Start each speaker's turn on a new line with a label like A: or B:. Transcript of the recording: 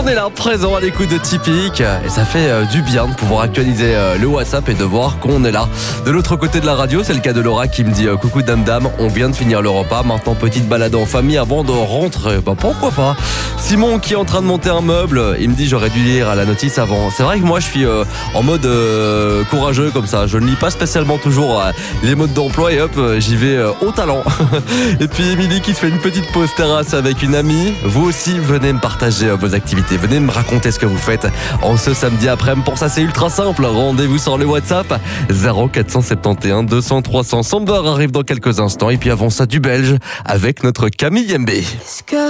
A: On est là, présent à l'écoute de Typique. Et ça fait du bien de pouvoir actualiser le WhatsApp et de voir qu'on est là. De l'autre côté de la radio, c'est le cas de Laura qui me dit coucou dame, on vient de finir le repas. Maintenant, petite balade en famille avant de rentrer. Bah pourquoi pas. Simon qui est en train de monter un meuble, il me dit j'aurais dû lire la notice avant. C'est vrai que moi je suis en mode courageux comme ça. Je ne lis pas spécialement toujours les modes d'emploi et hop, j'y vais au talent. Et puis Émilie qui se fait une petite pause terrasse avec une amie. Vous aussi, venez me partager vos activités. Venez me raconter ce que vous faites en ce samedi après-midi. Pour ça, c'est ultra simple. Rendez-vous sur le WhatsApp 0471 200 300. Somber arrive dans quelques instants. Et puis avant ça, du belge avec notre Camille MB.